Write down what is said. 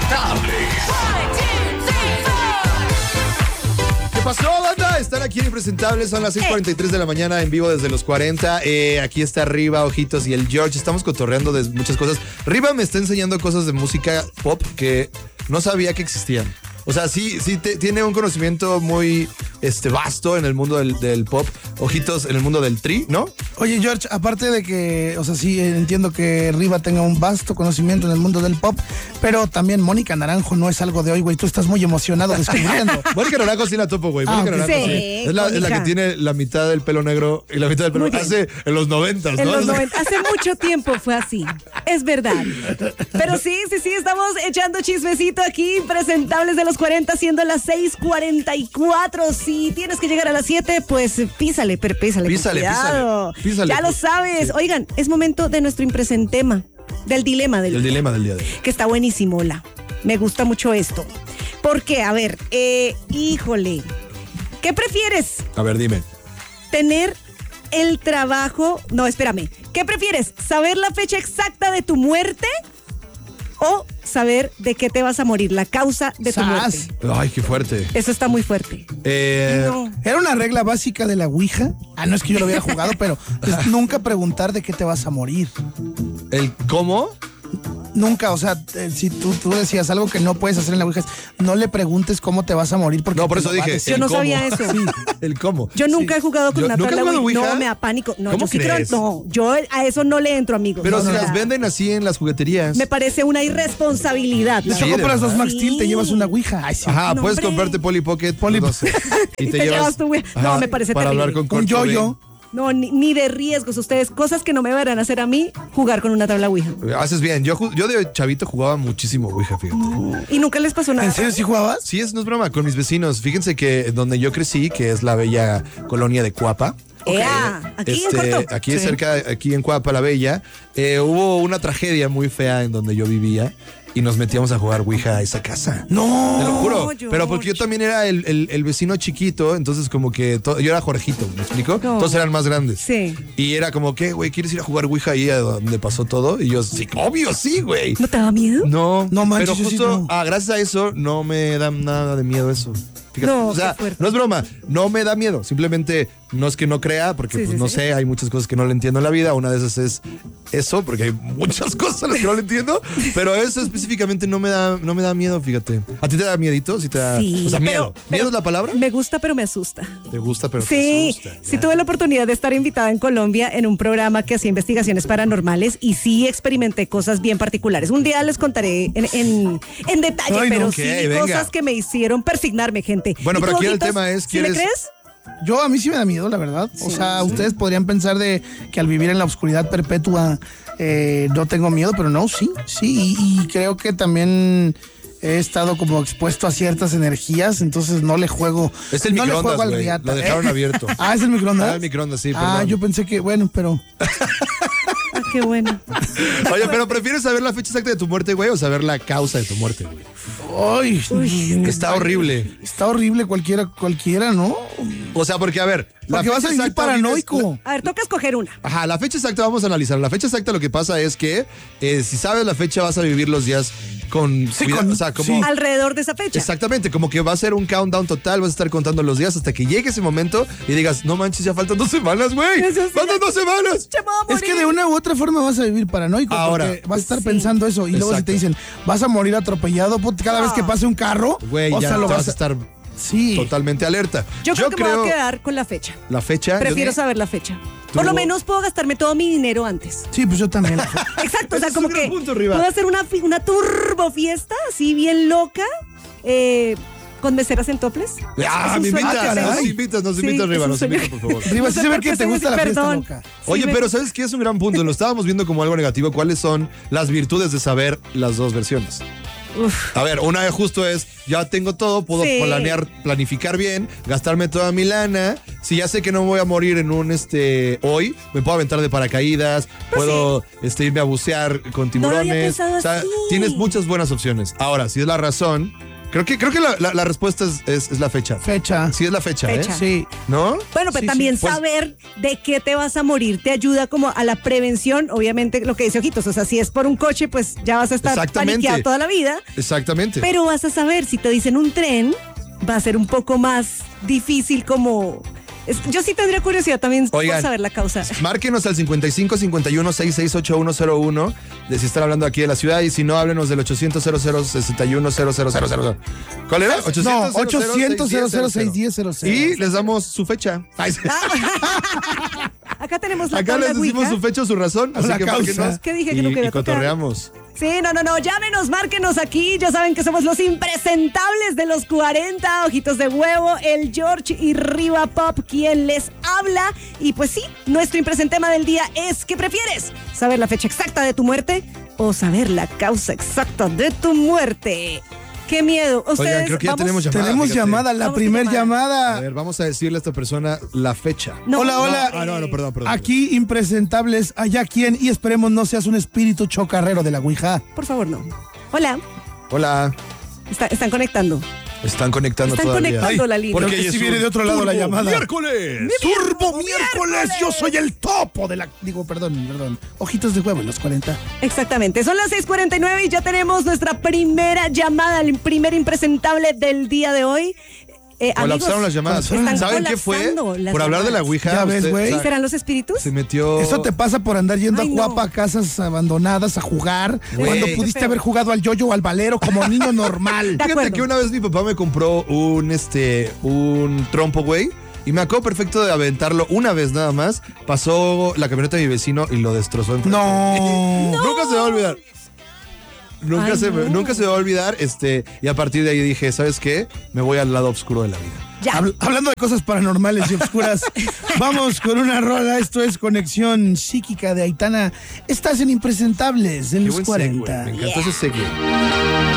Impresentable. ¿Qué pasó, banda? Están aquí en Impresentables, son las 6:43 de la mañana en vivo desde los 40. Aquí está Riva, Ojitos y el George. Estamos cotorreando de muchas cosas. Riva me está enseñando cosas de música pop que no sabía que existían. O sea, sí tiene un conocimiento muy vasto en el mundo del pop. Ojitos en el mundo del tri, ¿no? Oye, George, aparte de que, o sea, sí entiendo que Riva tenga un vasto conocimiento en el mundo del pop, pero también Mónica Naranjo no es algo de hoy, güey. Tú estás muy emocionado descubriendo. Mónica Naranjo sí la topo, güey. Mónica Naranjo sí. Es la que tiene la mitad del pelo negro y la mitad del pelo hace en los 90, ¿no? En los 90. Hace mucho tiempo fue así. Es verdad. Pero sí, estamos echando chismecito aquí, Impresentables de los 40, siendo las 6:44. Si tienes que llegar a las 7, pues písale. Písale. Ya lo sabes. Sí. Oigan, es momento de nuestro impresentema, del dilema del día de hoy. Que está buenísimo, Ola. Me gusta mucho esto. Porque, a ver, híjole, ¿qué prefieres? A ver, dime. Tener el trabajo... No, espérame. ¿Qué prefieres? ¿Saber la fecha exacta de tu muerte o saber de qué te vas a morir, la causa de tu muerte? Ay, qué fuerte. Eso está muy fuerte. No. Era una regla básica de la Ouija. No es que yo lo hubiera jugado, pero es nunca preguntar de qué te vas a morir. ¿El cómo? Nunca, o sea, si tú decías algo que no puedes hacer en la Ouija, no le preguntes cómo te vas a morir. Porque no, por eso dije. Yo no sabía eso. Sí. El cómo. Yo nunca he jugado con una tabla Ouija. No, me da pánico. No, ¿Cómo crees? Yo a eso no le entro, amigos. Pero si las venden así en las jugueterías. Me parece una irresponsabilidad. Si compras dos Max Steel, te llevas una Ouija. Ay, sí. Ajá, no, puedes comprarte Polly Pocket. No sé, y te llevas tu Ouija. No, me parece para terrible. hablar con un yo-yo. No, ni de riesgos. Ustedes, cosas que no me van a hacer a mí, jugar con una tabla Ouija. Haces bien. Yo de chavito jugaba muchísimo Ouija, fíjate. ¿Y nunca les pasó nada? ¿En serio sí jugabas? Sí, no es broma, con mis vecinos. Fíjense que donde yo crecí, que es la bella colonia de Cuapa. Aquí en Corto. Aquí cerca, aquí en Cuapa la Bella, hubo una tragedia muy fea en donde yo vivía. Y nos metíamos a jugar Ouija a esa casa. No. Te lo juro. George. Pero porque yo también era el vecino chiquito, entonces como que yo era Jorgito, ¿me explico? No. Todos eran más grandes. Sí. Y era como que, güey, ¿quieres ir a jugar Ouija ahí a donde pasó todo? Y yo, sí, obvio, sí, güey. ¿No te daba miedo? No, No manches, pero yo sí justo, no. gracias a eso, no me da nada de miedo eso. Fíjate, No, o sea, qué fuerte. no es broma, no me da miedo. Simplemente no es que no crea, porque Sí, no sí. sé, hay muchas cosas que no le entiendo en la vida. Una de esas es eso, porque hay muchas cosas a las que no le entiendo. Pero eso específicamente no me da miedo, fíjate. ¿A ti te da miedito? ¿Sí te da, Sí, o sea, miedo? pero- ¿Miedo es la palabra? Me gusta, pero me asusta. Te gusta, pero te Sí, asusta. sí Ya. tuve la oportunidad de estar invitada en Colombia en un programa que hacía investigaciones paranormales y sí experimenté cosas bien particulares. Un día les contaré en detalle, Ay, no. pero Ok, sí venga. cosas que me hicieron persignarme, gente. Bueno, ¿Y pero tú, aquí el Ojitos, tema es, ¿sí le ¿quieres- crees? Yo a mí sí me da miedo, la verdad. O sea, ustedes podrían pensar de que al vivir en la oscuridad perpetua no tengo miedo, pero no, sí. Y creo que también he estado como expuesto a ciertas energías, entonces no le juego. Es el no le microondas, juego al güey. riata. Lo dejaron abierto. ¿Es el microondas? El microondas, sí, perdón. Yo pensé que, bueno, pero... Ah, qué bueno. Oye, pero ¿prefieres saber la fecha exacta de tu muerte, güey, o saber la causa de tu muerte, güey? Ay, Está horrible. Está horrible cualquiera, ¿no? O sea, porque, a ver... la Porque vas a fecha vivir exacta paranoico. A ver, toca escoger una. Ajá, la fecha exacta vamos a analizar. La fecha exacta lo que pasa es que si sabes la fecha vas a vivir los días con cuidado, o sea, como sí. Alrededor de esa fecha. exactamente, como que va a ser un countdown total, vas a estar contando los días hasta que llegue ese momento y digas, no manches, ya faltan 2 semanas, güey. Eso sí. Faltan 2 semanas. Se me va a Es que morir. de una u otra forma vas a vivir paranoico. Ahora, porque vas a estar sí. pensando eso. Y luego si te Exacto. dicen, vas a morir atropellado cada vez que pase un carro. Güey, o ya sea, te lo vas a estar Sí. totalmente alerta. Yo creo que me voy a quedar con la fecha. la fecha. Prefiero yo- saber la fecha. Tú- Por lo menos puedo gastarme todo mi dinero antes. Sí, pues yo también. Exacto, o sea, Ese es como un gran que punto, Riva. puedo hacer una turbo fiesta así bien loca, con meseras en toples. Ah, Es me un sueño invitas, que tengo. nos invitas, Sí, arriba, es un nos sueño. invitas, por favor. Riva, No sí sé se ve por que qué te soy gusta así, la fiesta perdón. loca. Oye, Sí, pero ¿sabes qué? Es un gran punto. Lo estábamos viendo como algo negativo. ¿Cuáles son las virtudes de saber las dos versiones? Uf. A ver, una justo es, ya tengo todo, puedo Sí. planificar bien, gastarme toda mi lana. Si ya sé que no voy a morir en un hoy, me puedo aventar de paracaídas, puedo irme a bucear con tiburones. pensado O sea, así. tienes muchas buenas opciones. Ahora, si es la razón, Creo que la respuesta es la fecha. Fecha. Sí, es la fecha, Fecha. ¿eh? Sí. ¿No? Bueno, pero Sí, también sí, pues- saber de qué te vas a morir te ayuda como a la prevención, obviamente lo que dice Ojitos, o sea, si es por un coche, pues ya vas a estar Exactamente. paniqueado toda la vida, Exactamente. pero vas a saber, si te dicen un tren, va a ser un poco más difícil como... yo sí tendría curiosidad también Oigan, por saber la causa. Márquenos al 55 51 66 8101 de si están hablando aquí de la ciudad y si no, háblenos del 800 00 61 000. ¿Cuál era? 800 800 610 Y les damos su fecha. Ay, sí. Acá tenemos la Acá tabla les decimos Ouija. su fecha o su razón. Así La que causa. márquenos. ¿Qué dije que no quería y tocar? cotorreamos. Sí, no, llámenos, márquenos aquí. Ya saben que somos los impresentables de los 40, Ojitos de Huevo, el George y Riva Pop, quien les habla. Y pues sí, nuestro impresentema del día es, ¿qué prefieres? ¿Saber la fecha exacta de tu muerte o saber la causa exacta de tu muerte? ¡Qué miedo! Ustedes, Oigan, creo que ya vamos- tenemos llamada. Tenemos fíjate. llamada, la Vamos con primer llamada. A llamada. ver, vamos a decirle a esta persona la fecha. No, Hola, hola. No, perdón. Aquí impresentables, allá quién, y esperemos no seas un espíritu chocarrero de la Ouija. Por favor, no. Hola, Hola. están conectando. Están conectando Están todavía. conectando la línea. Porque Creo que es sí un viene de otro lado la Turbo llamada. ¡Miércoles! ¡Turbo miércoles! Yo soy el topo de la... Digo, perdón. Ojitos de huevo en los 40. Exactamente, son las 6:49 y ya tenemos nuestra primera llamada, el primer impresentable del día de hoy. Colapsaron las llamadas. están ¿Saben qué fue? colapsando las Por hablar de la llamadas. Ouija. Ya ves, güey. o sea, ¿Serán los espíritus? se metió. Eso te pasa por andar yendo Ay, a no. Guapa, a casas abandonadas, a jugar, Güey. cuando Qué pudiste feo. haber jugado al yoyo o al valero como niño normal. De Fíjate acuerdo. que una vez mi papá me compró un trompo, güey. Y me acuerdo perfecto de aventarlo una vez nada más. Pasó la camioneta de mi vecino y lo destrozó. No. Nunca se me va a olvidar. Nunca, Ay, no. nunca se me va a olvidar. Y a partir de ahí dije, ¿sabes qué? Me voy al lado oscuro de la vida. Ya. Hablando de cosas paranormales y oscuras, vamos con una rola. Esto es Conexión Psíquica de Aitana. Estás en Impresentables en Qué los buen segue, 40. me encantó ese segue.